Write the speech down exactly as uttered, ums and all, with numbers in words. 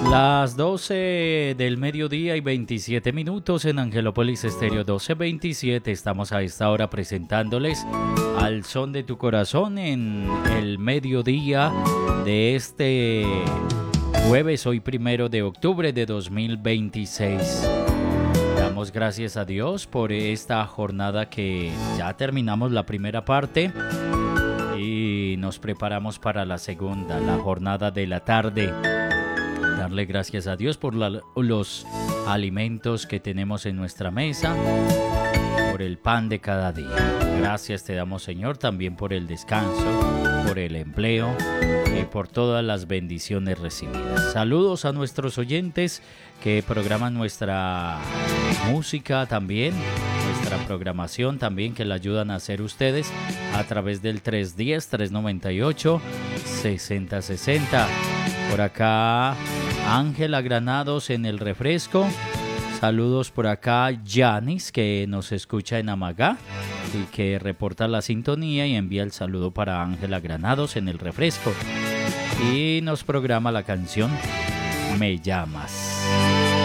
Las doce del mediodía y veintisiete minutos en Angelópolis Estéreo doce veintisiete. Estamos a esta hora presentándoles Al Son de Tu Corazón en el mediodía de este jueves, hoy primero de octubre de dos mil veintiséis. Damos gracias a Dios por esta jornada que ya terminamos la primera parte y nos preparamos para la segunda, la jornada de la tarde. Darle gracias a Dios por la, los alimentos que tenemos en nuestra mesa, por el pan de cada día. Gracias te damos, Señor, también por el descanso, por el empleo y por todas las bendiciones recibidas. Saludos a nuestros oyentes que programan nuestra música también, nuestra programación también, que la ayudan a hacer ustedes a través del tres uno cero, tres nueve ocho, seis cero seis cero. Por acá Ángela Granados en el refresco. Saludos por acá Yanis, que nos escucha en Amagá y que reporta la sintonía y envía el saludo para Ángela Granados en el refresco. Y nos programa la canción Me Llamas.